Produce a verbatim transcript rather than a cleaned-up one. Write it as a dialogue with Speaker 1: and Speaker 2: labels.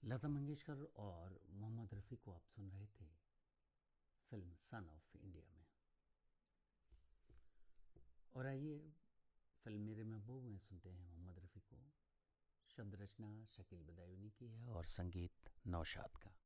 Speaker 1: लता मंगेशकर और मोहम्मद रफ़ी को आप सुन रहे थे फिल्म सन ऑफ इंडिया में। और आइए फिल्म मेरे महबूब में सुनते हैं मोहम्मद रफ़ी को। शब्द रचना शकील बदायूनी की है और संगीत नौशाद का।